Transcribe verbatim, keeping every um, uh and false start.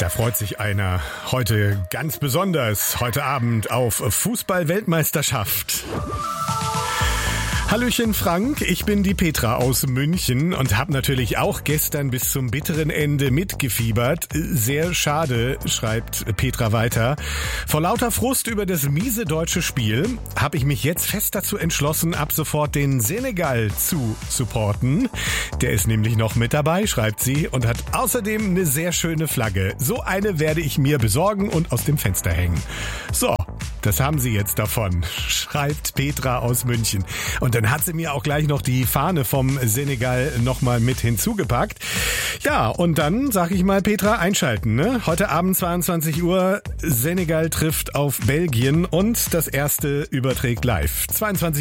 Da freut sich einer heute ganz besonders, heute Abend auf Fußball-Weltmeisterschaft. Hallöchen Frank, ich bin die Petra aus München und habe natürlich auch gestern bis zum bitteren Ende mitgefiebert. Sehr schade, schreibt Petra weiter. Vor lauter Frust über das miese deutsche Spiel habe ich mich jetzt fest dazu entschlossen, ab sofort den Senegal zu supporten. Der ist nämlich noch mit dabei, schreibt sie, und hat außerdem eine sehr schöne Flagge. So eine werde ich mir besorgen und aus dem Fenster hängen. So, das haben Sie jetzt davon, schreibt Petra aus München. Und dann hat sie mir auch gleich noch die Fahne vom Senegal nochmal mit hinzugepackt. Ja, und dann, sag ich mal, Petra, einschalten, ne? Heute Abend zweiundzwanzig Uhr, Senegal trifft auf Belgien und das erste überträgt live. zweiundzwanzig